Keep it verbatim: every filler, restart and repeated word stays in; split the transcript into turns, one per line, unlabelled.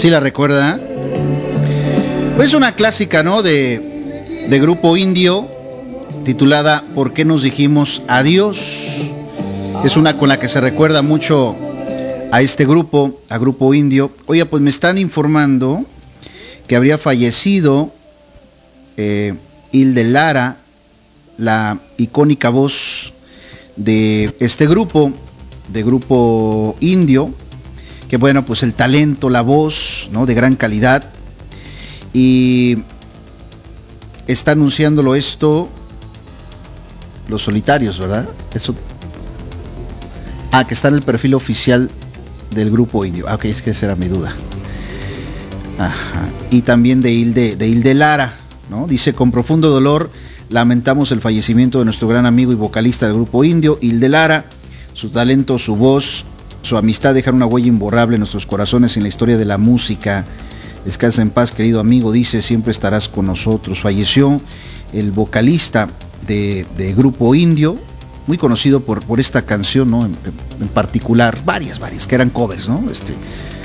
¿Sí la recuerda? Pues una clásica, ¿no? De, de Grupo Indio, titulada ¿Por qué nos dijimos adiós? Es una con la que se recuerda mucho a este grupo, a Grupo Indio. Oye, pues me están informando que habría fallecido eh, Hilde Lara, la icónica voz de este grupo, de Grupo Indio, que bueno, pues el talento, la voz, ¿no? De gran calidad. Y está anunciándolo esto Los Solitarios, ¿verdad? Eso. Ah, que está en el perfil oficial del Grupo Indio. Ah, ok, es que esa era mi duda. Ajá. Y también de Hilde, de Hilde Lara, ¿no? Dice: con profundo dolor lamentamos el fallecimiento de nuestro gran amigo y vocalista del Grupo Indio, Hilde Lara. Su talento, su voz, su amistad dejan una huella imborrable en nuestros corazones en la historia de la música. Descansa en paz, querido amigo, dice, siempre estarás con nosotros. Falleció el vocalista de, de Grupo Indio, muy conocido por, por esta canción, ¿no? En, en particular, varias, varias, que eran covers, ¿no? Este,